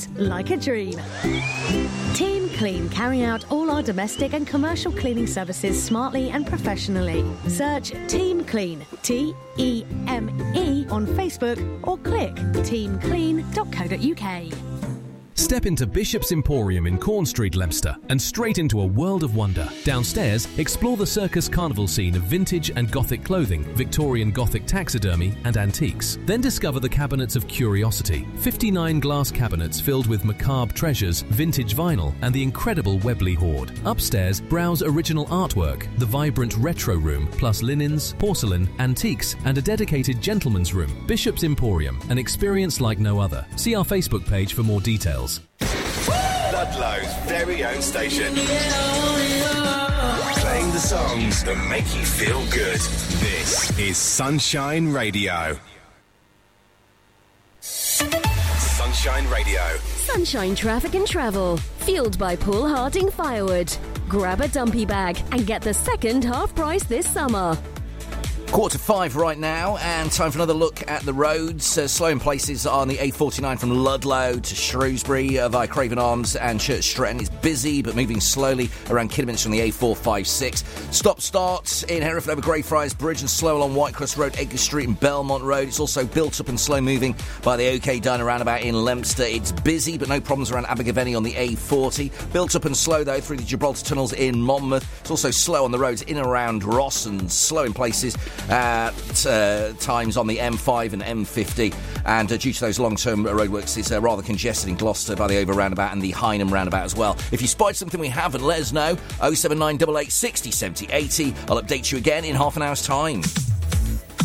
like a dream. Team Clean, carrying out all our domestic and commercial cleaning services smartly and professionally. Search Team Clean, T-E-M-E, on Facebook or click teamclean.co.uk. Step into Bishop's Emporium in Corn Street, Leicester, and straight into a world of wonder. Downstairs, explore the circus carnival scene of vintage and Gothic clothing, Victorian Gothic taxidermy and antiques. Then discover the cabinets of curiosity. 59 glass cabinets filled with macabre treasures, vintage vinyl, and the incredible Webley hoard. Upstairs, browse original artwork, the vibrant retro room, plus linens, porcelain, antiques, and a dedicated gentleman's room. Bishop's Emporium, an experience like no other. See our Facebook page for more details. Ludlow's very own station. Playing the songs that make you feel good. This is Sunshine Radio. Sunshine Radio. Sunshine Traffic and Travel. Fueled by Paul Harding Firewood. Grab a dumpy bag and get the second half price this summer. 4:45 right now, and time for another look at the roads. Slow in places on the A49 from Ludlow to Shrewsbury via Craven Arms and Church Stretton. It's busy, but moving slowly around Kidderminster on the A456. Stop-starts in Hereford over Greyfriars Bridge and slow along Whitecross Road, Edgar Street and Belmont Road. It's also built up and slow-moving by the OK Diner roundabout in Leominster. It's busy, but no problems around Abergavenny on the A40. Built up and slow, though, through the Gibraltar tunnels in Monmouth. It's also slow on the roads in and around Ross and slow in places at times on the M5 and M50, and due to those long-term roadworks, it's rather congested in Gloucester by the over roundabout and the Hynham roundabout as well. If you spotted something we haven't, let us know. 07988 60 70 80. I'll update you again in half an hour's time.